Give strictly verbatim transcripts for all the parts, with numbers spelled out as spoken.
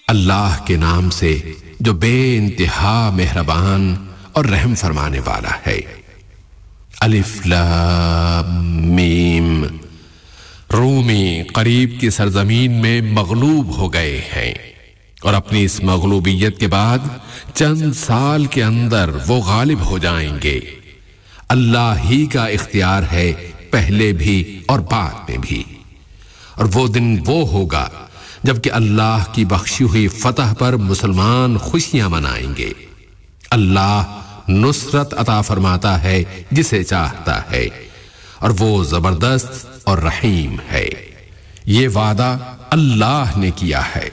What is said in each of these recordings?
اللہ کے نام سے جو بے انتہا مہربان اور رحم فرمانے والا ہے۔ الف لام میم۔ رومی قریب کی سرزمین میں مغلوب ہو گئے ہیں، اور اپنی اس مغلوبیت کے بعد چند سال کے اندر وہ غالب ہو جائیں گے۔ اللہ ہی کا اختیار ہے پہلے بھی اور بعد میں بھی، اور وہ دن وہ ہوگا جبکہ اللہ کی بخشی ہوئی فتح پر مسلمان خوشیاں منائیں گے۔ اللہ نصرت عطا فرماتا ہے جسے چاہتا ہے، اور وہ زبردست اور رحیم ہے۔ یہ وعدہ اللہ نے کیا ہے۔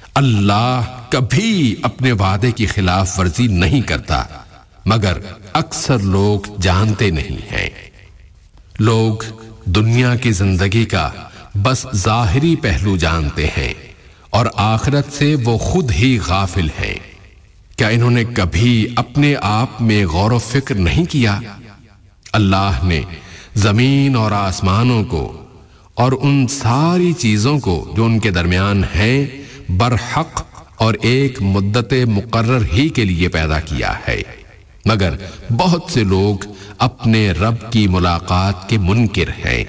اللہ کبھی اپنے وعدے کی خلاف ورزی نہیں کرتا، مگر اکثر لوگ جانتے نہیں ہیں۔ لوگ دنیا کی زندگی کا بس ظاہری پہلو جانتے ہیں، اور آخرت سے وہ خود ہی غافل ہیں۔ کیا انہوں نے کبھی اپنے آپ میں غور و فکر نہیں کیا؟ اللہ نے زمین اور آسمانوں کو اور ان ساری چیزوں کو جو ان کے درمیان ہیں برحق اور ایک مدت مقرر ہی کے لیے پیدا کیا ہے، مگر بہت سے لوگ اپنے رب کی ملاقات کے منکر ہیں۔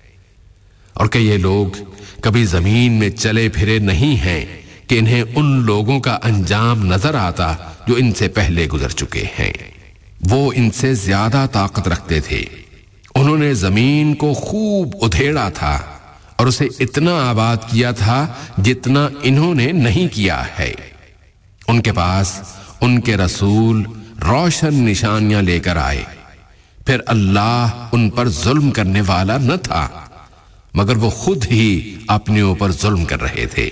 اور کہ یہ لوگ کبھی زمین میں چلے پھرے نہیں ہیں کہ انہیں ان لوگوں کا انجام نظر آتا جو ان سے پہلے گزر چکے ہیں۔ وہ ان سے زیادہ طاقت رکھتے تھے، انہوں نے زمین کو خوب ادھیڑا تھا اور اسے اتنا آباد کیا تھا جتنا انہوں نے نہیں کیا ہے۔ ان کے پاس ان کے رسول روشن نشانیاں لے کر آئے، پھر اللہ ان پر ظلم کرنے والا نہ تھا، مگر وہ خود ہی اپنے اوپر ظلم کر رہے تھے۔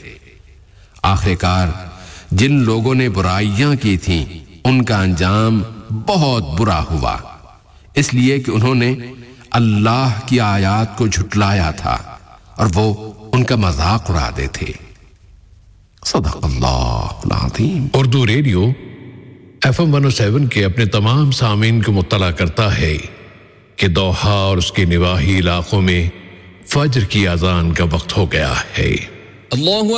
آخر کار جن لوگوں نے برائیاں کی تھیں ان کا انجام بہت برا ہوا، اس لیے کہ انہوں نے اللہ کی آیات کو جھٹلایا تھا اور وہ ان کا مذاق اڑاتے تھے۔ صدق اللہ العظیم۔ Urdu radio F M one seven کے اپنے تمام سامعین کو مطلع کرتا ہے کہ دوحہ اور اس کے نواحی علاقوں میں فجر کی اذان کا وقت ہو گیا ہے۔ اللہ